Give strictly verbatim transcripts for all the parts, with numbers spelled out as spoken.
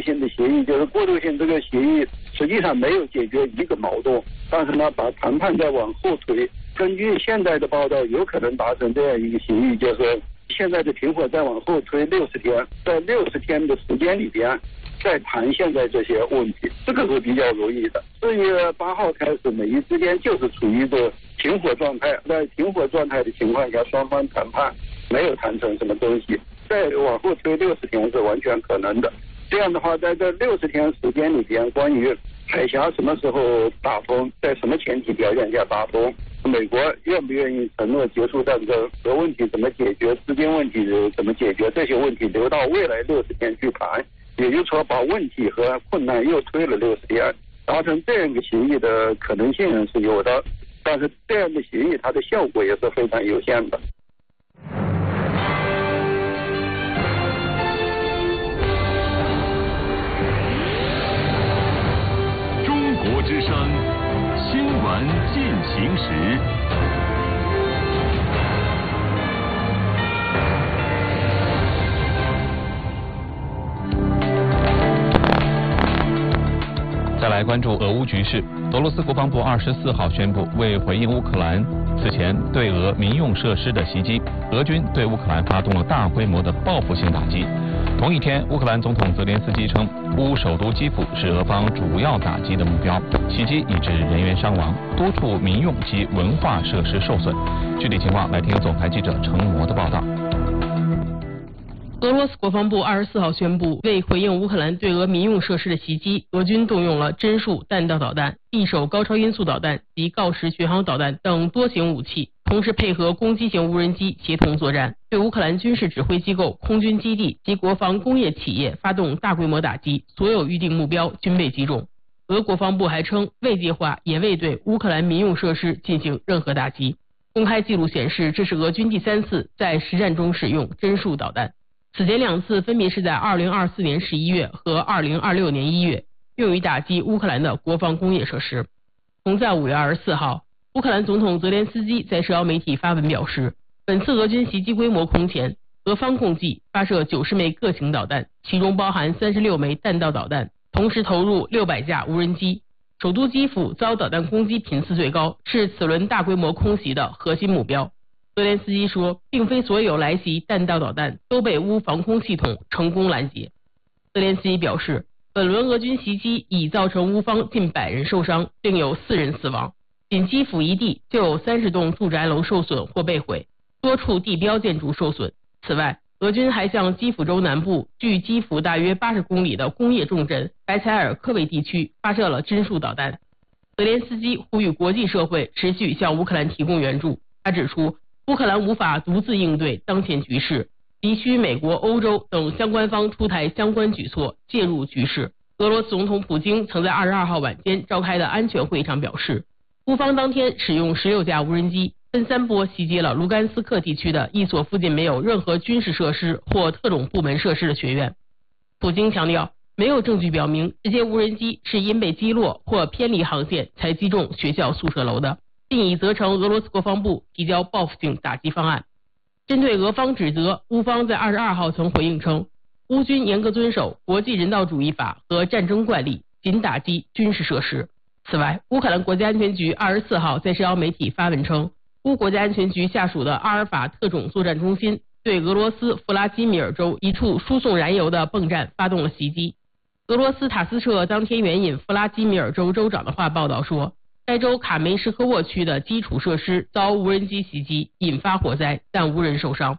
性的协议，就是过渡性这个协议实际上没有解决一个矛盾，但是呢，把谈判再往后推。根据现在的报道，有可能达成这样一个协议，就是现在的停火再往后推六十天，在六十天的时间里边再谈现在这些问题，这个是比较容易的。四月八号开始，美伊之间就是处于一个停火状态，在停火状态的情况下，双方谈判没有谈成什么东西，再往后推六十天是完全可能的。这样的话，在这六十天时间里边，关于海峡什么时候打通，在什么前提条件下打通，美国愿不愿意承诺结束战争，核问题怎么解决，资金问题怎么解决，这些问题留到未来六十天去谈。也就是说，把问题和困难又推了六十天，达成这样一个协议的可能性是有的，但是这样的协议它的效果也是非常有限的。 中国之声新闻进行时。 再来关注俄乌局势。俄罗斯国防部二十四号宣布，为回应乌克兰此前对俄民用设施的袭击，俄军对乌克兰发动了大规模的报复性打击。同一天，乌克兰总统泽连斯基称，乌首都基辅是俄方主要打击的目标，袭击引致人员伤亡，多处民用及文化设施受损。具体情况来听总台记者程模的报道。 俄罗斯国防部二十四号宣布，为回应乌克兰对俄民用设施的袭击，俄军动用了针数弹道导弹、匕首高超音速导弹及锆石巡航导弹等多型武器，同时配合攻击型无人机协同作战，对乌克兰军事指挥机构、空军基地及国防工业企业发动大规模打击，所有预定目标均被击中。俄国防部还称，未计划也未对乌克兰民用设施进行任何打击。公开记录显示，这是俄军第三次在实战中使用针数导弹。此前两次分别是在二零二四年十一月和二零二六年一月，用于打击乌克兰的国防工业设施。同在五月二十四号，乌克兰总统泽连斯基在社交媒体发文表示，本次俄军袭击规模空前，俄方共计发射九十枚各型导弹，其中包含三十六枚弹道导弹，同时投入六百架无人机。首都基辅遭导弹攻击频次最高，是此轮大规模空袭的核心目标。泽连斯基说，并非所有来袭弹道导弹都被乌防空系统成功拦截。泽连斯基表示，本轮俄军袭击已造成乌方近百人受伤，另有四人死亡。仅基辅一地就有三十栋住宅楼受损或被毁，多处地标建筑受损。此外，俄军还向基辅州南部距基辅大约八十公里的工业重镇白采尔科维地区发射了针数导弹。泽连斯基呼吁国际社会持续向乌克兰提供援助。他指出，乌克兰无法独自应对当前局势，急需美国、欧洲等相关方出台相关举措，介入局势。俄罗斯总统普京曾在二十二号晚间召开的安全会议上表示，乌方当天使用十六架无人机，分三波袭击了卢甘斯克地区的一所附近没有任何军事设施或特种部门设施的学院。普京强调，没有证据表明这些无人机是因被击落或偏离航线才击中学校宿舍楼的，并已责成俄罗斯国防部提交报复性打击方案。针对俄方指责，乌方在二十二号曾回应称，乌军严格遵守国际人道主义法和战争惯例，仅打击军事设施。此外，乌克兰国家安全局二十四号在社交媒体发文称，乌国家安全局下属的阿尔法特种作战中心对俄罗斯弗拉基米尔州一处输送燃油的泵站发动了袭击。俄罗斯塔斯社当天援引弗拉基米尔州州长的话报道说，该州卡梅什科沃区的基础设施遭无人机袭击，引发火灾，但无人受伤。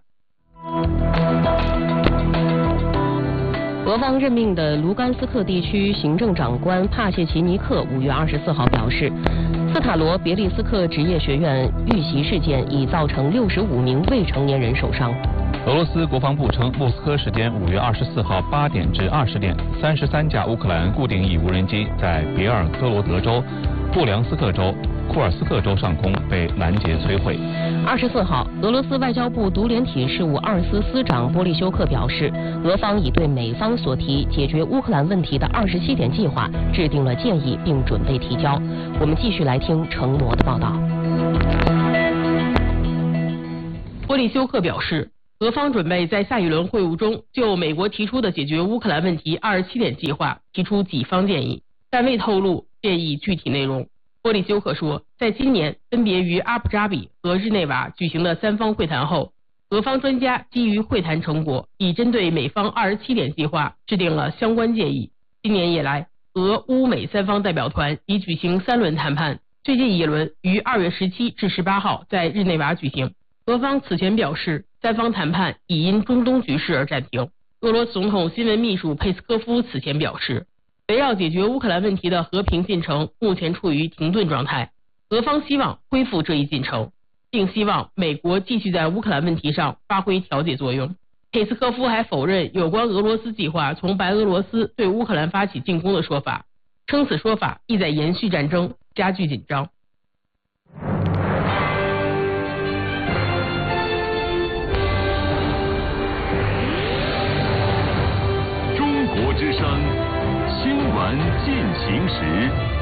俄方任命的卢甘斯克地区行政长官帕谢奇尼克五月二十四号表示，斯塔罗别利斯克职业学院遇袭事件已造成六十五名未成年人受伤。 俄罗斯国防部称，莫斯科时间五月二十四号八点至二十点，三十三架乌克兰固定翼无人机在别尔哥罗德州、布良斯克州、库尔斯克州上空被拦截摧毁。 二十四号，俄罗斯外交部独联体事务二司司长波利修克表示，俄方已对美方所提解决乌克兰问题的二十七点计划制定了建议，并准备提交。我们继续来听程模的报道。 波利修克表示， 俄方准备在下一轮会晤中就美国提出的解决乌克兰问题二十七点计划提出几方建议，但未透露建议具体内容。波利修克说，在今年分别于阿布扎比和日内瓦举行的三方会谈后，俄方专家基于会谈成果，已针对美方二十七点计划制定了相关建议。今年以来，俄乌美三方代表团已举行三轮谈判，最近一轮于二月十七至十八号在日内瓦举行。俄方此前表示，三方谈判已因中东局势而暂停。俄罗斯总统新闻秘书佩斯科夫此前表示，围绕解决乌克兰问题的和平进程目前处于停顿状态，俄方希望恢复这一进程，并希望美国继续在乌克兰问题上发挥调解作用。佩斯科夫还否认有关俄罗斯计划从白俄罗斯对乌克兰发起进攻的说法，称此说法意在延续战争，加剧紧张。 中国之声，新闻进行时。